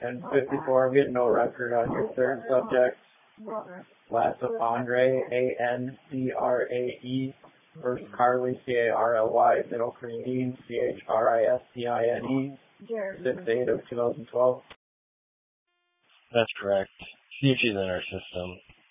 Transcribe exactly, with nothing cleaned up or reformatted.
And fifty-four, I'm getting no record on your third subject. Last of Andre, A N D R A E. First Carly, C A R L Y. Middle Christine, C H R I S T I N E. six eight of two thousand twelve. That's correct. C H is in our system.